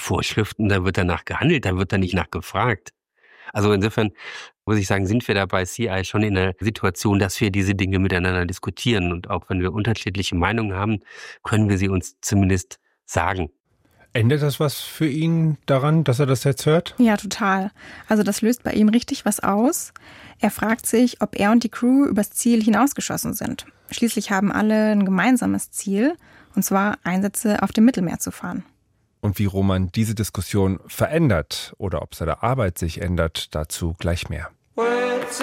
Vorschriften, da wird danach gehandelt, da wird da nicht nachgefragt. Also insofern muss ich sagen, sind wir da bei CI schon in der Situation, dass wir diese Dinge miteinander diskutieren. Und auch wenn wir unterschiedliche Meinungen haben, können wir sie uns zumindest sagen. Ändert das was für ihn daran, dass er das jetzt hört? Ja, total. Also das löst bei ihm richtig was aus. Er fragt sich, ob er und die Crew übers Ziel hinausgeschossen sind. Schließlich haben alle ein gemeinsames Ziel, und zwar Einsätze auf dem Mittelmeer zu fahren. Und wie Roman diese Diskussion verändert oder ob seine Arbeit sich ändert, dazu gleich mehr.